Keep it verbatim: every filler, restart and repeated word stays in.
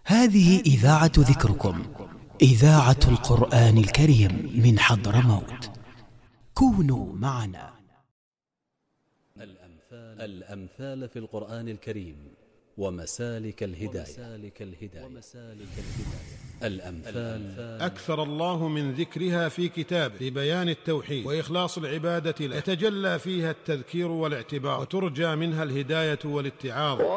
هذه إذاعة ذكركم، إذاعة القرآن الكريم من حضرموت. كونوا معنا. الأمثال, الأمثال في القرآن الكريم ومسالك الهداية. الأمثال أكثر الله من ذكرها في كتابه لبيان التوحيد وإخلاص العبادة له، يتجلى فيها التذكير والاعتبار، وترجى منها الهداية والاتعاظ.